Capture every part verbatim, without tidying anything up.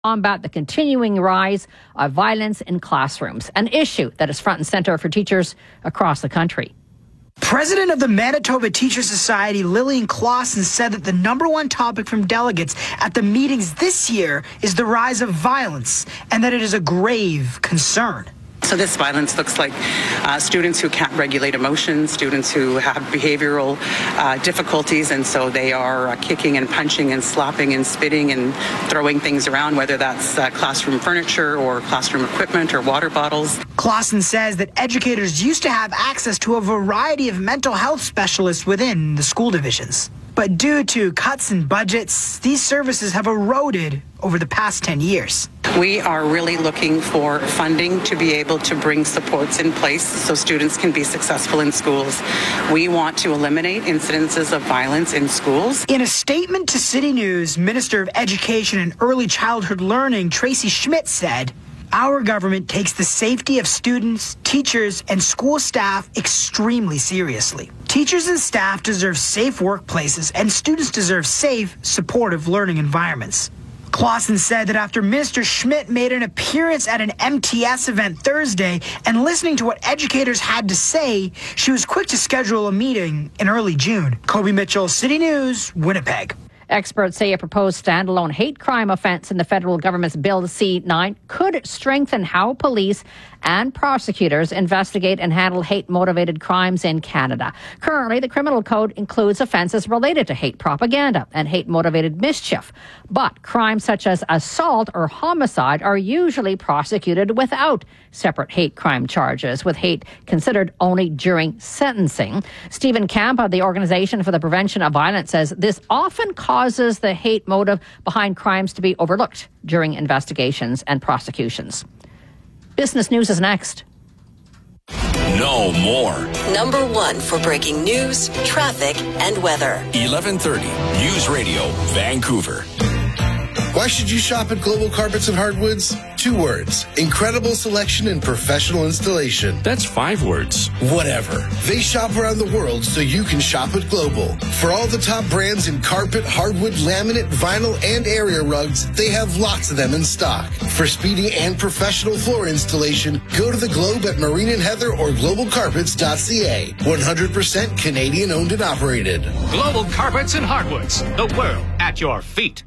combat the continuing rise of violence in classrooms, an issue that is front and center for teachers across the country. President of the Manitoba Teachers Society, Lillian Clausen, said that the number one topic from delegates at the meetings this year is the rise of violence and that it is a grave concern. So this violence looks like uh, students who can't regulate emotions, students who have behavioral uh, difficulties, and so they are uh, kicking and punching and slapping and spitting and throwing things around, whether that's uh, classroom furniture or classroom equipment or water bottles. Clausen says that educators used to have access to a variety of mental health specialists within the school divisions. But due to cuts in budgets, these services have eroded over the past ten years. We are really looking for funding to be able to bring supports in place so students can be successful in schools. We want to eliminate incidences of violence in schools. In a statement to City News, Minister of Education and Early Childhood Learning, Tracy Schmidt, said, "Our government takes the safety of students, teachers, and school staff extremely seriously. Teachers and staff deserve safe workplaces, and students deserve safe, supportive learning environments." Clausen said that after Minister Schmidt made an appearance at an M T S event Thursday and listening to what educators had to say, she was quick to schedule a meeting in early June. Kobe Mitchell, City News, Winnipeg. Experts say a proposed standalone hate crime offence in the federal government's Bill C nine could strengthen how police and prosecutors investigate and handle hate-motivated crimes in Canada. Currently, the criminal code includes offences related to hate propaganda and hate-motivated mischief. But crimes such as assault or homicide are usually prosecuted without separate hate crime charges, with hate considered only during sentencing. Stephen Camp of the Organization for the Prevention of Violence says this often causes the hate motive behind crimes to be overlooked during investigations and prosecutions. Business News is next. No more. Number one for breaking news, traffic, and weather. eleven thirty News Radio, Vancouver. Why should you shop at Global Carpets and Hardwoods? Two words. Incredible selection and professional installation. That's five words. Whatever. They shop around the world so you can shop at Global. For all the top brands in carpet, hardwood, laminate, vinyl, and area rugs, they have lots of them in stock. For speedy and professional floor installation, go to the Globe at Marine and Heather or global carpets dot c a. one hundred percent Canadian owned and operated. Global Carpets and Hardwoods. The world at your feet.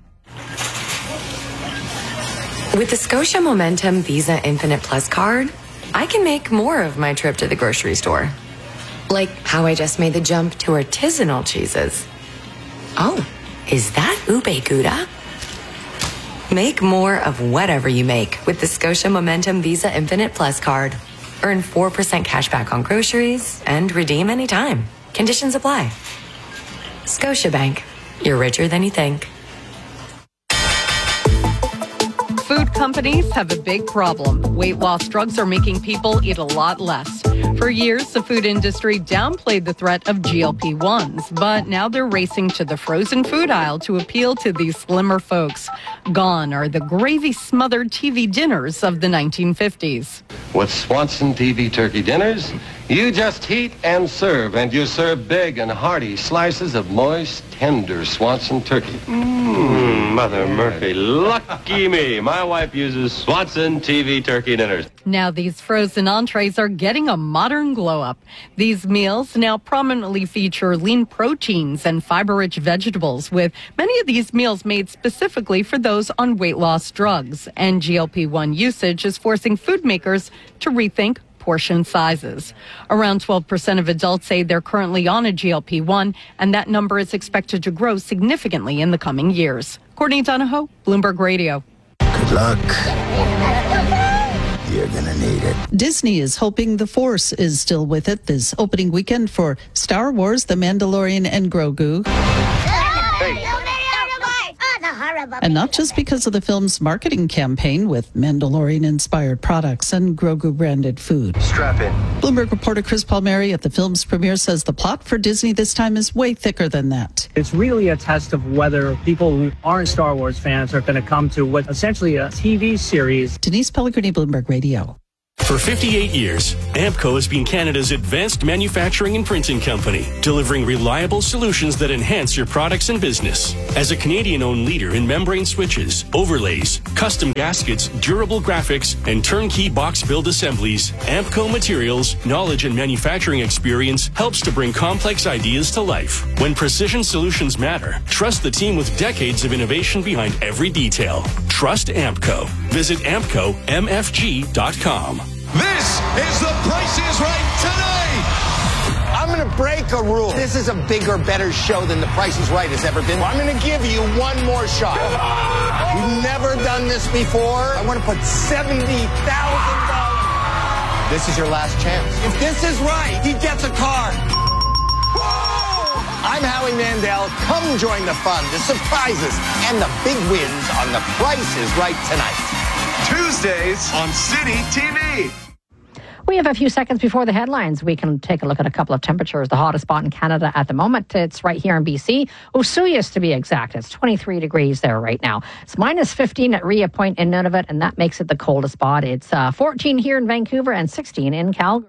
With the Scotia Momentum Visa Infinite Plus card, I can make more of my trip to the grocery store. Like how I just made the jump to artisanal cheeses. Oh, is that ube gouda? Make more of whatever you make with the Scotia Momentum Visa Infinite Plus card. Earn four percent cash back on groceries and redeem anytime. Conditions apply. Scotiabank. You're richer than you think. Food companies have a big problem. Weight loss drugs are making people eat a lot less. For years, the food industry downplayed the threat of G L P ones, but now they're racing to the frozen food aisle to appeal to these slimmer folks. Gone are the gravy-smothered T V dinners of the nineteen fifties. With Swanson T V turkey dinners, you just heat and serve, and you serve big and hearty slices of moist, tender Swanson turkey. Mmm, Mother Murphy, lucky me. My wife uses Swanson T V turkey dinners. Now these frozen entrees are getting a modern glow-up. These meals now prominently feature lean proteins and fiber-rich vegetables, with many of these meals made specifically for those on weight loss drugs. And G L P one usage is forcing food makers to rethink portion sizes. Around twelve percent of adults say they're currently on a G L P one, and that number is expected to grow significantly in the coming years. Courtney Donahoe, Bloomberg Radio. Good luck. You're gonna need it. Disney is hoping the Force is still with it this opening weekend for Star Wars, The Mandalorian, and Grogu. Hey. And not just because of the film's marketing campaign with Mandalorian-inspired products and Grogu-branded food. Strap in. Bloomberg reporter Chris Palmieri at the film's premiere says the plot for Disney this time is way thicker than that. It's really a test of whether people who aren't Star Wars fans are going to come to what essentially a T V series. Denise Pellegrini, Bloomberg Radio. For fifty-eight years, Ampco has been Canada's advanced manufacturing and printing company, delivering reliable solutions that enhance your products and business. As a Canadian-owned leader in membrane switches, overlays, custom gaskets, durable graphics, and turnkey box build assemblies, Ampco Materials' knowledge and manufacturing experience helps to bring complex ideas to life. When precision solutions matter, trust the team with decades of innovation behind every detail. Trust Ampco. Visit ampco m f g dot com. This is The Price is Right tonight. I'm going to break a rule. This is a bigger, better show than The Price is Right has ever been. I'm going to give you one more shot. We've never done this before. I want to put seventy thousand dollars. This is your last chance. If this is right, he gets a car. I'm Howie Mandel. Come join the fun, the surprises, and the big wins on The Price is Right tonight. Tuesdays on City T V. We have a few seconds before the headlines. We can take a look at a couple of temperatures. The hottest spot in Canada at the moment, it's right here in B C. Osoyoos, to be exact. It's twenty-three degrees there right now. It's minus fifteen at Ria Point in Nunavut, and that makes it the coldest spot. It's uh, fourteen here in Vancouver and sixteen in Calgary.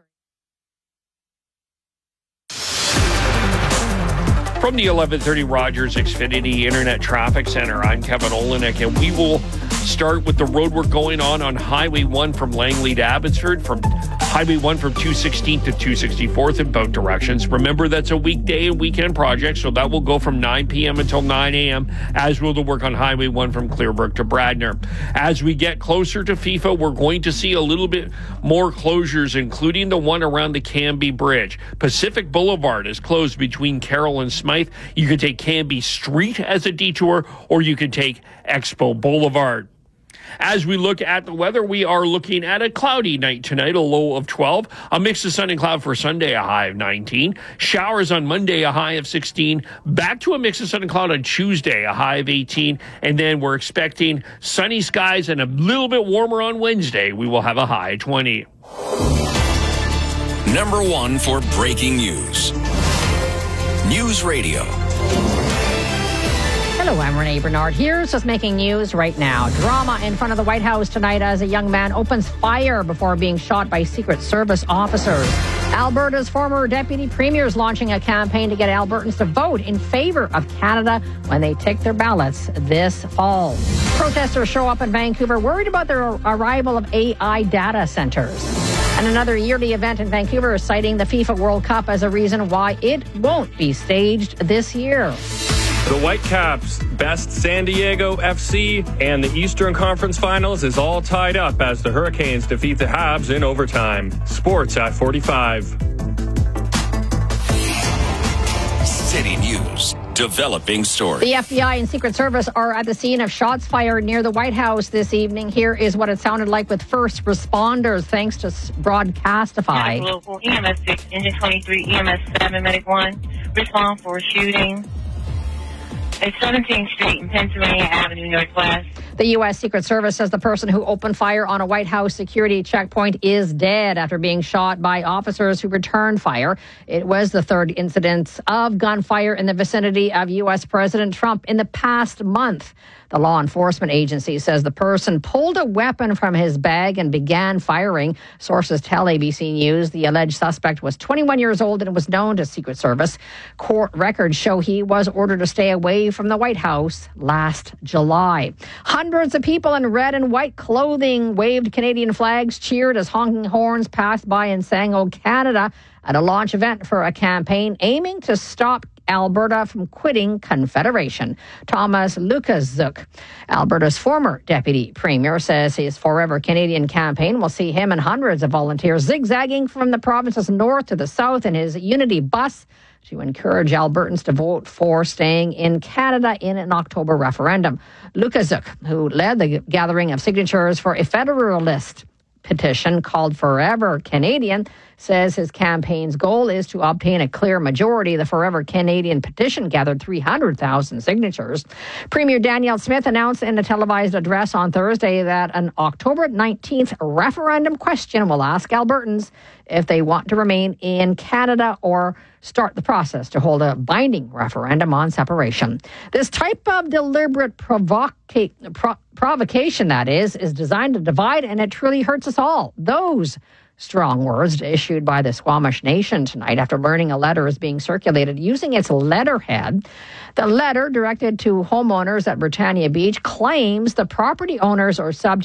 From the eleven thirty Rogers Xfinity Internet Traffic Center, I'm Kevin Olenek, and we will start with the road work going on on Highway one from Langley to Abbotsford, from Highway one from two sixteenth to two sixty-fourth in both directions. Remember, that's a weekday and weekend project, so that will go from nine p.m. until nine a.m., as will the work on Highway one from Clearbrook to Bradner. As we get closer to FIFA, we're going to see a little bit more closures, including the one around the Canby Bridge. Pacific Boulevard is closed between Carroll and Smythe. You can take Canby Street as a detour, or you can take Expo Boulevard. As we look at the weather, we are looking at a cloudy night tonight, a low of twelve. A mix of sun and cloud for Sunday, a high of nineteen. Showers on Monday, a high of sixteen. Back to a mix of sun and cloud on Tuesday, a high of eighteen. And then we're expecting sunny skies and a little bit warmer on Wednesday. We will have a high of twenty. Number one for breaking news. News Radio. Hello, I'm Renee Bernard. Here's what's making news right now. Drama in front of the White House tonight as a young man opens fire before being shot by Secret Service officers. Alberta's former deputy premier is launching a campaign to get Albertans to vote in favor of Canada when they take their ballots this fall. Protesters show up in Vancouver worried about the arrival of A I data centers. And another yearly event in Vancouver is citing the FIFA World Cup as a reason why it won't be staged this year. The Whitecaps best San Diego F C, and the Eastern Conference Finals is all tied up as the Hurricanes defeat the Habs in overtime. Sports at forty-five. City News. Developing story. The F B I and Secret Service are at the scene of shots fired near the White House this evening. Here is what it sounded like with first responders, thanks to Broadcastify. Local E M S six, Engine twenty-three, E M S seven, Medic one, respond for shooting at seventeenth Street and Pennsylvania Avenue Northwest. The U S. Secret Service says the person who opened fire on a White House security checkpoint is dead after being shot by officers who returned fire. It was the third incident of gunfire in the vicinity of U S. President Trump in the past month. The law enforcement agency says the person pulled a weapon from his bag and began firing. Sources tell A B C News the alleged suspect was twenty-one years old and was known to Secret Service. Court records show he was ordered to stay away from the White House last July. Hundreds of people in red and white clothing waved Canadian flags, cheered as honking horns passed by and sang "O Canada" at a launch event for a campaign aiming to stop Alberta from quitting Confederation. Thomas Lukaszuk, Alberta's former deputy premier, says his Forever Canadian campaign will see him and hundreds of volunteers zigzagging from the province's north to the south in his Unity bus to encourage Albertans to vote for staying in Canada in an October referendum. Lukaszuk, who led the gathering of signatures for a Federalist petition called Forever Canadian, says his campaign's goal is to obtain a clear majority. The Forever Canadian petition gathered three hundred thousand signatures. Premier Danielle Smith announced in a televised address on Thursday that an October nineteenth referendum question will ask Albertans if they want to remain in Canada or start the process to hold a binding referendum on separation. This type of deliberate provoca- pro- provocation, that is, is designed to divide, and it truly hurts us all. Those strong words issued by the Squamish Nation tonight after learning a letter is being circulated using its letterhead. The letter, directed to homeowners at Britannia Beach, claims the property owners or subjects